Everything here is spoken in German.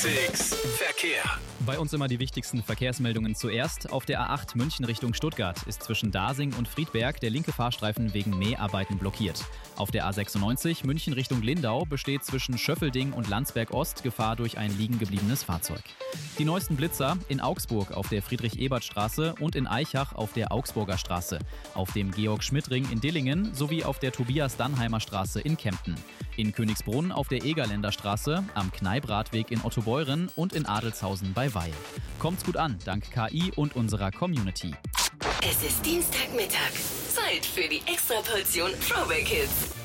Fix Verkehr. Bei uns immer die wichtigsten Verkehrsmeldungen zuerst. Auf der A8 München Richtung Stuttgart ist zwischen Dasing und Friedberg der linke Fahrstreifen wegen Mäharbeiten blockiert. Auf der A96 München Richtung Lindau besteht zwischen Schöffelding und Landsberg Ost Gefahr durch ein liegen gebliebenes Fahrzeug. Die neuesten Blitzer in Augsburg auf der Friedrich-Ebert-Straße und in Aichach auf der Augsburger Straße, auf dem Georg-Schmidt-Ring in Dillingen sowie auf der Tobias-Dannheimer-Straße in Kempten. In Königsbrunn auf der Egerländer Straße, am Kneippradweg in Ottobeuren und in Adelshausen bei Weil. Kommt's gut an, dank KI und unserer Community. Es ist Dienstagmittag. Zeit für die Extraportion Throwback Hits.